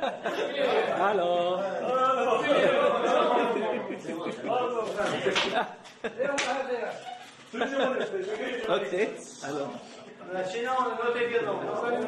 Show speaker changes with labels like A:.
A: Hallo. Okay, hallo.
B: Sinon, on va te dire non.